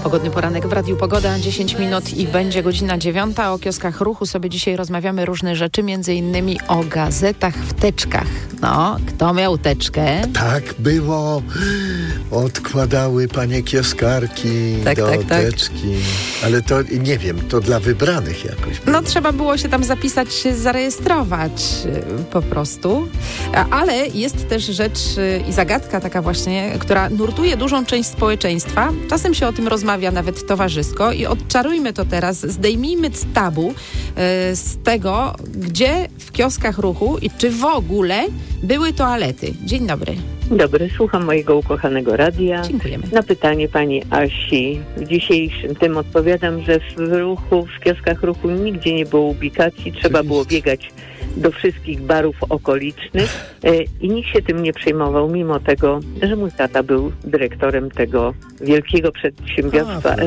Pogodny poranek w Radiu Pogoda, 10 minut i będzie godzina 9. O kioskach ruchu sobie dzisiaj rozmawiamy różne rzeczy, między innymi o gazetach w teczkach. No, kto miał teczkę? Tak było. Odkładały panie kioskarki do teczki. Ale to nie wiem, to dla wybranych jakoś było. No trzeba było się tam zapisać, zarejestrować po prostu. Ale jest też rzecz i zagadka taka właśnie, która nurtuje dużą część społeczeństwa. Czasem się o tym rozmawia nawet towarzysko i odczarujmy to teraz, zdejmijmy z tabu z tego, gdzie w kioskach ruchu i czy w ogóle były toalety. Dzień dobry. Dobry, słucham mojego ukochanego radia. Dziękujemy. Na pytanie pani Asi w dzisiejszym tym odpowiadam, że w kioskach ruchu nigdzie nie było ubikacji, trzeba było biegać do wszystkich barów okolicznych i nikt się tym nie przejmował, mimo tego, że mój tata był dyrektorem tego wielkiego przedsiębiorstwa